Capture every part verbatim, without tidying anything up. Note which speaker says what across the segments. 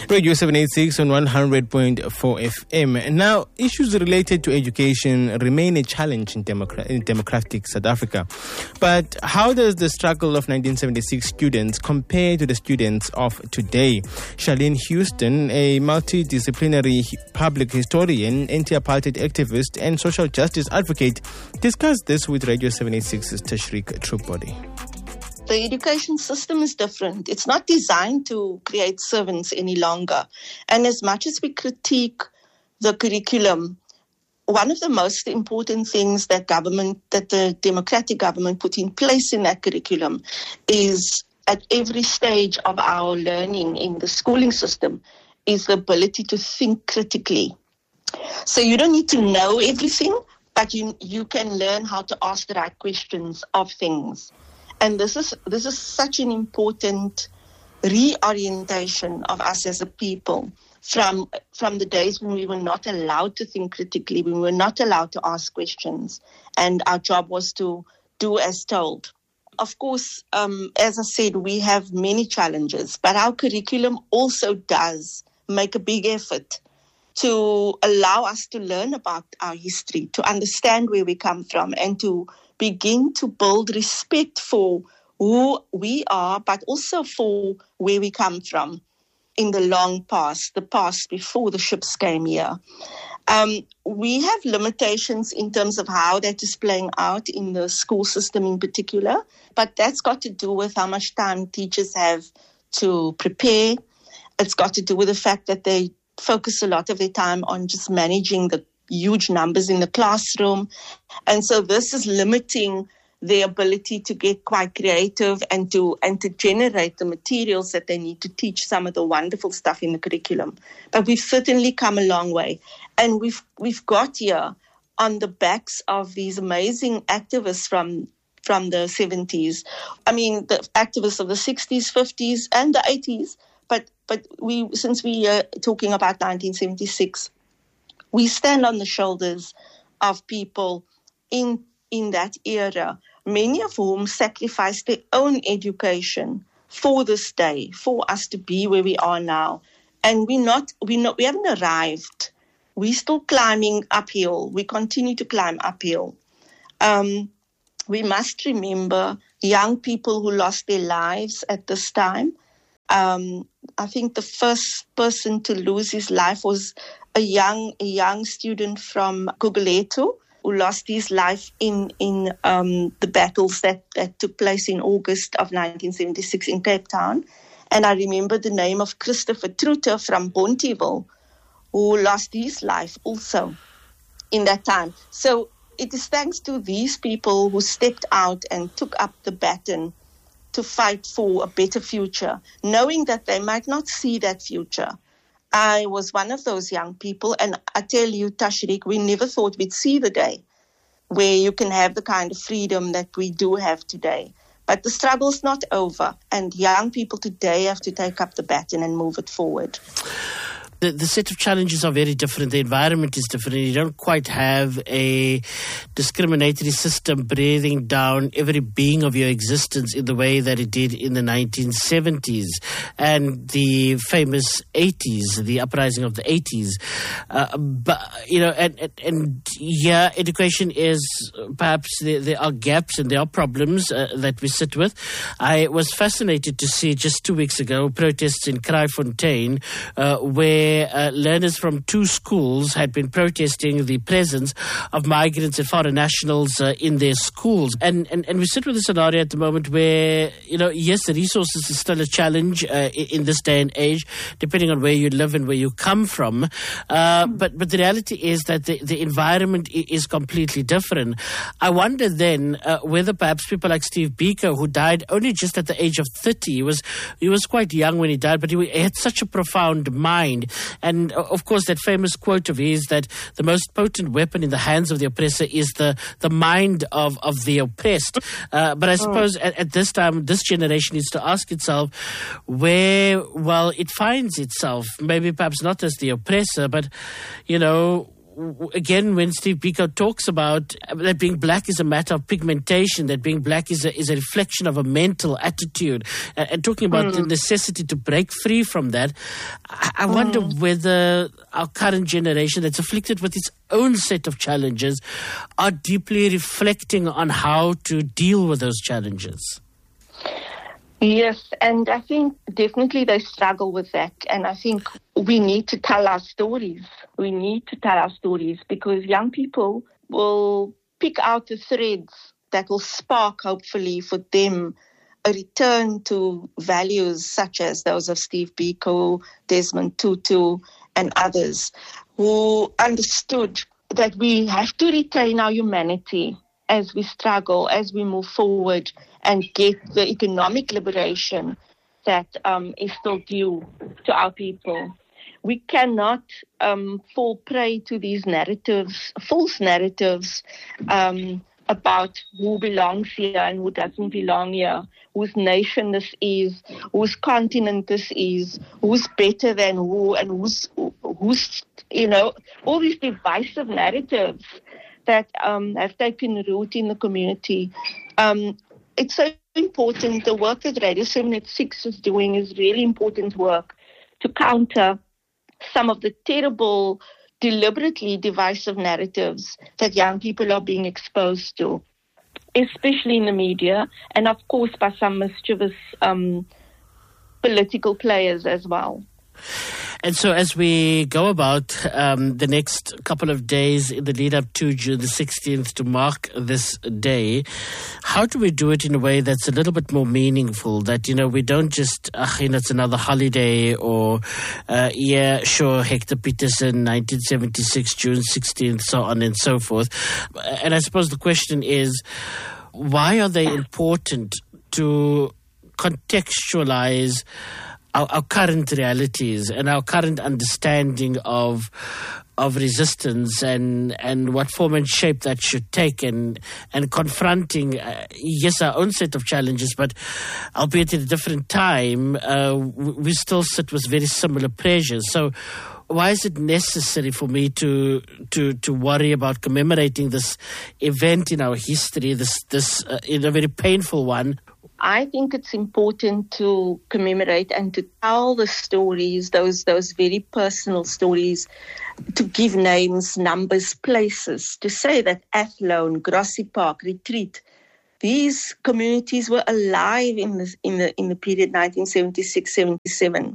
Speaker 1: Radio seven eighty-six on one hundred point four F M. Now, issues related to education remain a challenge in, democra- in democratic South Africa. But how does the struggle of nineteen seventy-six students compare to the students of today? Charlene Houston, a multidisciplinary public historian, anti-apartheid activist, and social justice advocate, discussed this with Radio seven eighty-six's Tashriq Trupodi.
Speaker 2: The education system is different. It's not designed to create servants any longer. And as much as we critique the curriculum, one of the most important things that government, that the democratic government put in place in that curriculum is at every stage of our learning in the schooling system is the ability to think critically. So you don't need to know everything, but you you can learn how to ask the right questions of things. And this is this is such an important reorientation of us as a people from from the days when we were not allowed to think critically, when we were not allowed to ask questions, and our job was to do as told. Of course, um, as I said, we have many challenges, but our curriculum also does make a big effort to allow us to learn about our history, to understand where we come from, and to begin to build respect for who we are, but also for where we come from in the long past, the past before the ships came here. Um, we have limitations in terms of how that is playing out in the school system in particular, but that's got to do with how much time teachers have to prepare. It's got to do with the fact that they focus a lot of their time on just managing the huge numbers in the classroom. And so this is limiting their ability to get quite creative and to and to generate the materials that they need to teach some of the wonderful stuff in the curriculum. But we've certainly come a long way. And we've we've got here on the backs of these amazing activists from from the seventies. I mean, the activists of the sixties, fifties, and the eighties. But but we since we are talking about nineteen seventy-six, we stand on the shoulders of people in in that era, many of whom sacrificed their own education for this day, for us to be where we are now. And we're not, we not, we haven't arrived. We're still climbing uphill. We continue to climb uphill. Um, we must remember young people who lost their lives at this time. Um, I think the first person to lose his life was a young a young student from Gugulethu who lost his life in in um, the battles that, that took place in August of nineteen seventy-six in Cape Town. And I remember the name of Christopher Truter from Bonteheuwel, who lost his life also in that time. So it is thanks to these people who stepped out and took up the baton to fight for a better future, knowing that they might not see that future. I was one of those young people, and I tell you, Tashriq, we never thought we'd see the day where you can have the kind of freedom that we do have today. But the struggle's not over, and young people today have to take up the baton and move it forward.
Speaker 3: The, the set of challenges are very different. The environment is different. You don't quite have a discriminatory system breathing down every being of your existence in the way that it did in the nineteen seventies and the famous eighties, the uprising of the eighties. Uh, but, you know, and, and, and yeah, education is perhaps there, there are gaps and there are problems uh, that we sit with. I was fascinated to see just two weeks ago protests in Kraaifontein uh, where Uh, learners from two schools had been protesting the presence of migrants and foreign nationals uh, in their schools. And, and and we sit with a scenario at the moment where, you know, yes, the resources is still a challenge uh, in this day and age, depending on where you live and where you come from. Uh, but, but the reality is that the, the environment is completely different. I wonder then uh, whether perhaps people like Steve Biko, who died only just at the age of thirty, he was, he was quite young when he died, but he, he had such a profound mind. And, of course, that famous quote of his that the most potent weapon in the hands of the oppressor is the, the mind of, of the oppressed. Uh, but I suppose at, at this time, this generation needs to ask itself where, well, it finds itself, maybe perhaps not as the oppressor, but, you know, w- again, when Steve Biko talks about that being black is a matter of pigmentation, that being black is a, is a reflection of a mental attitude, uh, and talking about mm. the necessity to break free from that, I, I mm. wonder whether our current generation that's afflicted with its own set of challenges are deeply reflecting on how to deal with those challenges.
Speaker 2: Yes, and I think definitely they struggle with that. And I think we need to tell our stories. We need to tell our stories because young people will pick out the threads that will spark, hopefully, for them a return to values such as those of Steve Biko, Desmond Tutu, and others who understood that we have to retain our humanity as we struggle, as we move forward and get the economic liberation that um, is still due to our people. We cannot um, fall prey to these narratives, false narratives um, about who belongs here and who doesn't belong here, whose nation this is, whose continent this is, who's better than who, and who's, who's you know, all these divisive narratives that um, have taken root in the community. Um, it's so important. The work that Radio seven eighty-six is doing is really important work to counter some of the terrible, deliberately divisive narratives that young people are being exposed to, especially in the media, and of course by some mischievous um, political players as well.
Speaker 3: And so as we go about um, the next couple of days in the lead up to June the sixteenth to mark this day, how do we do it in a way that's a little bit more meaningful? That, you know, we don't just, uh, you know, it's another holiday or, uh, yeah, sure, Hector Peterson, nineteen seventy-six, June sixteenth, so on and so forth. And I suppose the question is, why are they important to contextualize Our, our current realities and our current understanding of of resistance and, and what form and shape that should take, and and confronting uh, yes our own set of challenges, but albeit at a different time, uh, we still sit with very similar pressures. So why is it necessary for me to to to worry about commemorating this event in our history, this this uh, in a very painful one?
Speaker 2: I think it's important to commemorate and to tell the stories, those those very personal stories, to give names, numbers, places, to say that Athlone, Grassy Park, Retreat, these communities were alive in the in the in the period nineteen seventy-six seventy-seven,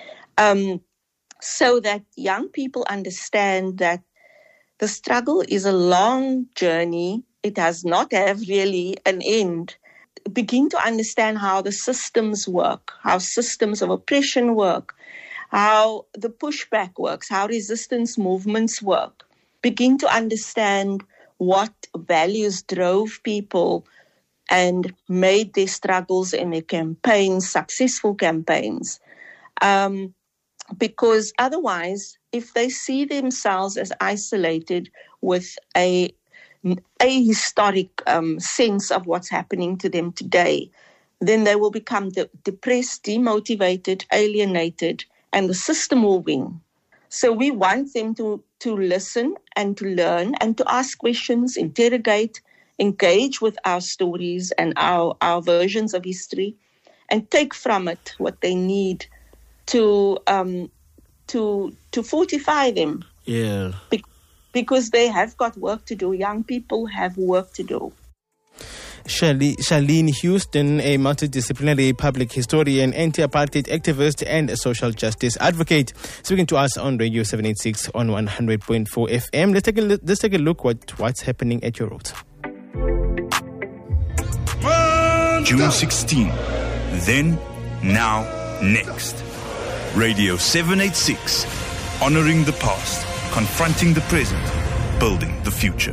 Speaker 2: um, so that young people understand that the struggle is a long journey. It does not have really an end. Begin to understand how the systems work, how systems of oppression work, how the pushback works, how resistance movements work. Begin to understand what values drove people and made their struggles and their campaigns successful campaigns. Um, because otherwise, if they see themselves as isolated with a a historic um, sense of what's happening to them today, then they will become de- depressed, demotivated, alienated, and the system will win. So we want them to, to listen and to learn and to ask questions, interrogate, engage with our stories and our, our versions of history, and take from it what they need to um, to to fortify them.
Speaker 3: Yeah.
Speaker 2: Be- Because they have got work to do. Young people have work to do.
Speaker 1: Charlene Houston, a multidisciplinary public historian, anti-apartheid activist, and a social justice advocate, speaking to us on Radio seven eighty-six on one hundred point four F M. Let's take a, let's take a look at what, what's happening at your roads.
Speaker 4: June sixteenth. Then, now, next. Radio seven eighty-six. Honoring the past. Confronting the present, building the future.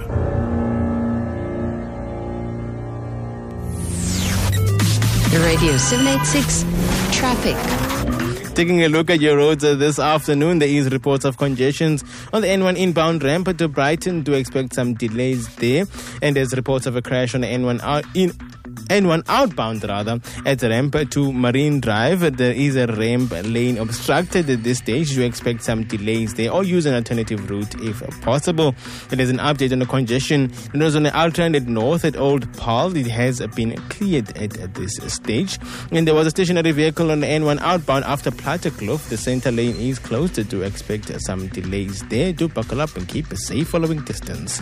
Speaker 5: Radio seven eighty-six Traffic.
Speaker 1: Taking a look at your roads uh, this afternoon, there is reports of congestions on the N one inbound ramp to Brighton. Do expect some delays there. And there's reports of a crash on the N one out in N one outbound rather at ramp to Marine Drive. There is a ramp lane obstructed at this stage. You expect some delays there, or use an alternative route if possible. There is an update on the congestion. It was on the alternate north at Old Paarl. It has been cleared at, at this stage. And there was a stationary vehicle on the N one outbound after Plattekloof. The center lane is closed. To expect some delays there. Do buckle up and keep a safe following distance.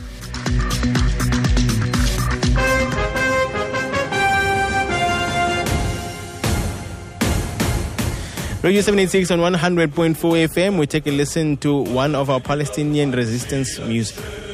Speaker 1: Radio seven eighty-six on one hundred point four F M. We take a listen to one of our Palestinian resistance music.